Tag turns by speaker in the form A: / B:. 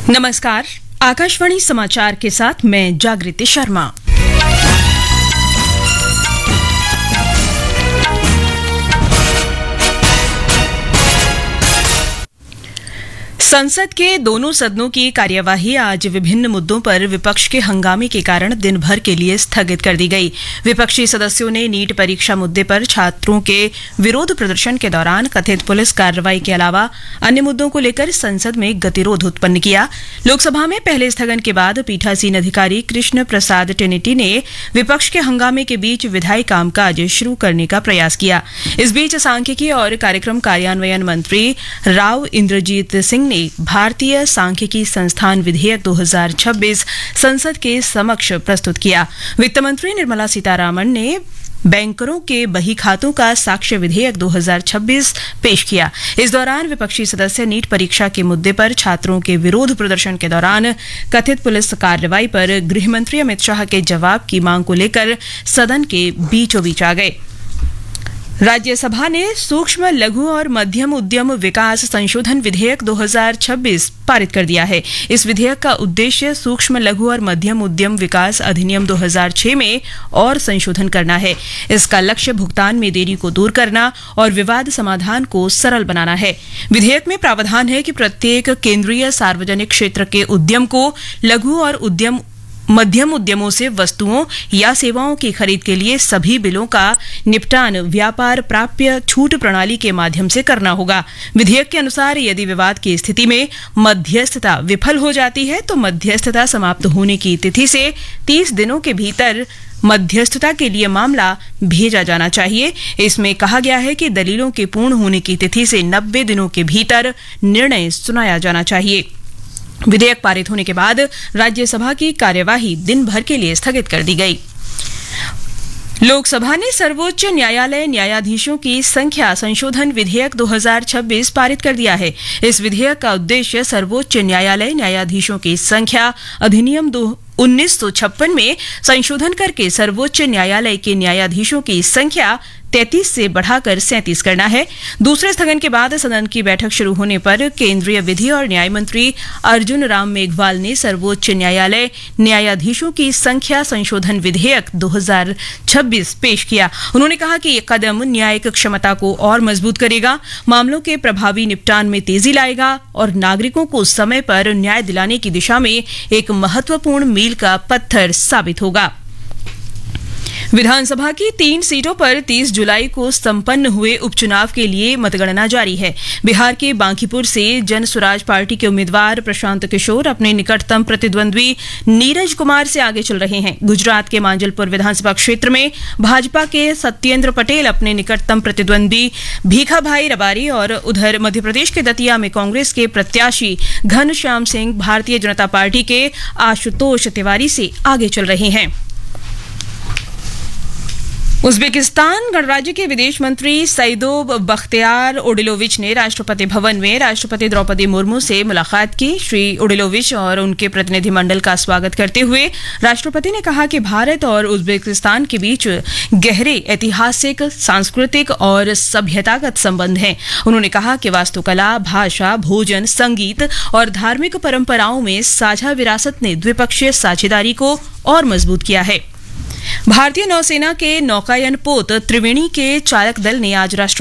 A: नमस्कार, आकाशवाणी समाचार के साथ मैं जागृति शर्मा। संसद के दोनों सदनों की कार्यवाही आज विभिन्न मुद्दों पर विपक्ष के हंगामे के कारण दिन भर के लिए स्थगित कर दी गई। विपक्षी सदस्यों ने नीट परीक्षा मुद्दे पर छात्रों के विरोध प्रदर्शन के दौरान कथित पुलिस कार्रवाई के अलावा अन्य मुद्दों को लेकर संसद में गतिरोध उत्पन्न किया। लोकसभा में पहले स्थगन के बाद पीठासीन अधिकारी कृष्ण प्रसाद टेनेटी ने विपक्ष के हंगामे के बीच विधायी कामकाज शुरू करने का प्रयास किया। इस बीच सांख्यिकी और कार्यक्रम कार्यान्वयन मंत्री राव इंद्रजीत सिंह ने भारतीय सांख्यिकी संस्थान विधेयक 2026 संसद के समक्ष प्रस्तुत किया। वित्त मंत्री निर्मला सीतारामन ने बैंकरों के बही खातों का साक्ष्य विधेयक 2026 पेश किया। इस दौरान विपक्षी सदस्य नीट परीक्षा के मुद्दे पर छात्रों के विरोध प्रदर्शन के दौरान कथित पुलिस कार्रवाई पर गृहमंत्री अमित शाह के जवाब की मांग को लेकर सदन के बीचों बीच आ गए। राज्यसभा ने सूक्ष्म लघु और मध्यम उद्यम विकास संशोधन विधेयक 2026 पारित कर दिया है। इस विधेयक का उद्देश्य सूक्ष्म लघु और मध्यम उद्यम विकास अधिनियम 2006 में और संशोधन करना है। इसका लक्ष्य भुगतान में देरी को दूर करना और विवाद समाधान को सरल बनाना है। विधेयक में प्रावधान है कि प्रत्येक केंद्रीय सार्वजनिक क्षेत्र के उद्यम को लघु और मध्यम उद्यमों से वस्तुओं या सेवाओं की खरीद के लिए सभी बिलों का निपटान व्यापार प्राप्य छूट प्रणाली के माध्यम से करना होगा। विधेयक के अनुसार यदि विवाद की स्थिति में मध्यस्थता विफल हो जाती है तो मध्यस्थता समाप्त होने की तिथि से 30 दिनों के भीतर मध्यस्थता के लिए मामला भेजा जाना चाहिए। इसमें कहा गया है कि दलीलों के पूर्ण होने की तिथि से 90 दिनों के भीतर निर्णय सुनाया जाना चाहिए। विधेयक पारित होने के बाद राज्यसभा की कार्यवाही दिन भर के लिए स्थगित कर दी गई। लोकसभा ने सर्वोच्च न्यायालय न्यायाधीशों की संख्या संशोधन विधेयक 2026 पारित कर दिया है। इस विधेयक का उद्देश्य सर्वोच्च न्यायालय न्यायाधीशों की संख्या अधिनियम 1956 में संशोधन करके सर्वोच्च न्यायालय के न्यायाधीशों की संख्या 33 से बढ़ाकर 37 करना है। दूसरे स्थगन के बाद सदन की बैठक शुरू होने पर केंद्रीय विधि और न्याय मंत्री अर्जुन राम मेघवाल ने सर्वोच्च न्यायालय न्यायाधीशों की संख्या संशोधन विधेयक 2026 पेश किया। उन्होंने कहा कि ये कदम न्यायिक क्षमता को और मजबूत करेगा, मामलों के प्रभावी निपटान में तेजी लाएगा और नागरिकों को समय पर न्याय दिलाने की दिशा में एक महत्वपूर्ण मील का पत्थर साबित होगा। विधानसभा की 3 सीटों पर 30 जुलाई को संपन्न हुए उपचुनाव के लिए मतगणना जारी है। बिहार के बांकीपुर से जन स्वराज पार्टी के उम्मीदवार प्रशांत किशोर अपने निकटतम प्रतिद्वंद्वी नीरज कुमार से आगे चल रहे हैं। गुजरात के मांजलपुर विधानसभा क्षेत्र में भाजपा के सत्येंद्र पटेल अपने निकटतम प्रतिद्वंद्वी भीखाभाई रबारी और उधर मध्य प्रदेश के दतिया में कांग्रेस के प्रत्याशी घनश्याम सिंह भारतीय जनता पार्टी के आशुतोष तिवारी से आगे चल रहे हैं। उज्बेकिस्तान गणराज्य के विदेश मंत्री सईदोव बख्तियार ओडिलोविच ने राष्ट्रपति भवन में राष्ट्रपति द्रौपदी मुर्मू से मुलाकात की। श्री ओडिलोविच और उनके प्रतिनिधिमंडल का स्वागत करते हुए राष्ट्रपति ने कहा कि भारत और उज्बेकिस्तान के बीच गहरे ऐतिहासिक, सांस्कृतिक और सभ्यतागत संबंध हैं। उन्होंने कहा कि वास्तुकला, भाषा, भोजन, संगीत और धार्मिक परंपराओं में साझा विरासत ने द्विपक्षीय साझेदारी को और मजबूत किया है। भारतीय नौसेना के नौकायन पोत त्रिवेणी के चालक दल ने आज